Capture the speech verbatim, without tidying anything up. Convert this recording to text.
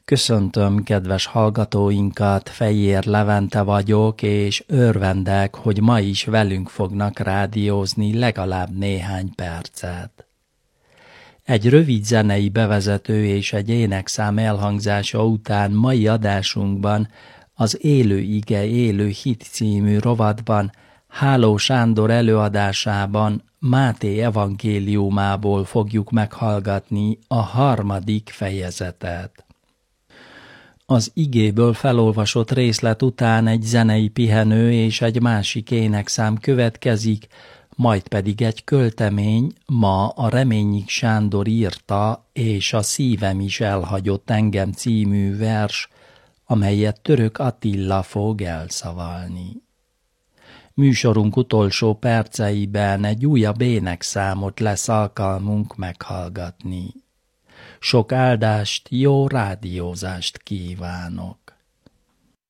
Köszöntöm kedves hallgatóinkat, Fejér Levente vagyok, és örvendek, hogy ma is velünk fognak rádiózni legalább néhány percet. Egy rövid zenei bevezető és egy énekszám elhangzása után mai adásunkban az Élő ige, élő hit című rovatban Háló Sándor előadásában Máté evangéliumából fogjuk meghallgatni a harmadik fejezetet. Az igéből felolvasott részlet után egy zenei pihenő és egy másik énekszám következik, majd pedig egy költemény, ma a Reményik Sándor írta és a Szívem is elhagyott engem című vers, amelyet Török Attila fog elszavalni. Műsorunk utolsó perceiben egy újabb énekszámot lesz alkalmunk meghallgatni. Sok áldást, jó rádiózást kívánok!